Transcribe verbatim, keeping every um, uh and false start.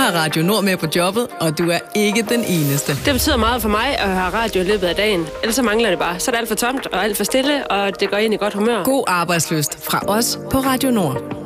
har Radio Nord med på jobbet, og du er ikke den eneste. Det betyder meget for mig at høre radio i løbet af dagen. Ellers så mangler det bare. Så er det alt for tomt og alt for stille, og det går ind i godt humør. God arbejdslyst fra os på Radio Nord.